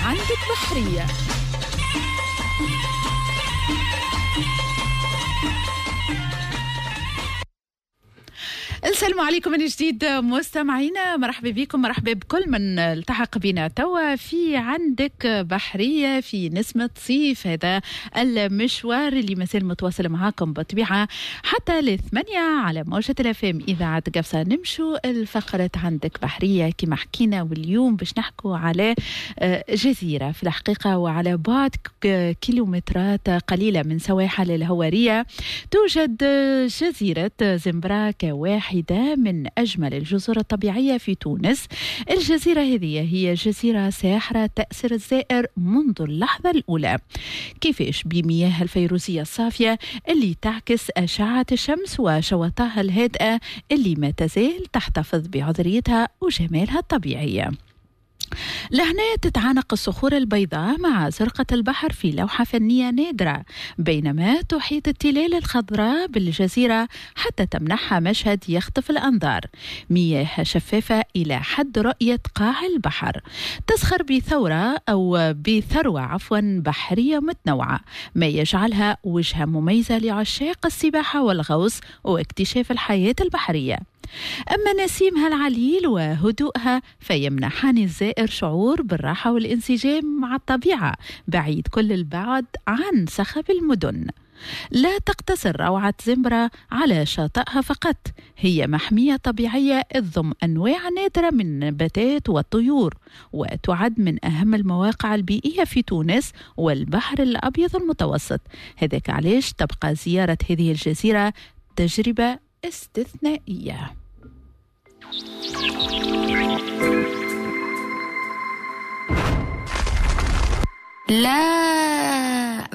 عندك بحرية. السلام عليكم من جديد مستمعينا، مرحبا بكم، مرحبا بكل من التحق بنا توا في عندك بحرية في نسمة صيف. هذا المشوار اللي مازال متواصل معاكم بطبيعة حتى ل8 على موجة الأفام إذاعة قفصة. نمشوا الفقرة عندك بحرية كما حكينا، واليوم باش نحكوا على جزيرة في الحقيقة وعلى بعد كيلومترات قليلة من سواحل الهوارية توجد جزيرة زمبرا كواحدة من أجمل الجزر الطبيعية في تونس. الجزيرة هذه هي جزيرة ساحرة تأثر الزائر منذ اللحظة الأولى. كيفاش؟ بمياه الفيروزية الصافية اللي تعكس أشعة الشمس وشواطئها الهادئة اللي ما تزال تحتفظ بعذريتها وجمالها الطبيعية. لهنا تتعانق الصخور البيضاء مع زرقة البحر في لوحة فنية نادرة، بينما تحيط التلال الخضراء بالجزيرة حتى تمنحها مشهد يخطف الأنظار. مياه شفافة إلى حد رؤية قاع البحر، تزخر بثروة بحرية متنوعة، ما يجعلها وجهة مميزة لعشاق السباحة والغوص واكتشاف الحياة البحرية. أما نسيمها العليل وهدوءها فيمنحان الزائر شعور بالراحة والانسجام مع الطبيعة بعيد كل البعد عن صخب المدن. لا تقتصر روعة زمبرا على شاطئها فقط، هي محمية طبيعية تضم أنواع نادرة من النباتات والطيور، وتعد من أهم المواقع البيئية في تونس والبحر الأبيض المتوسط. هذاك علاش تبقى زيارة هذه الجزيرة تجربة استثنائية. لا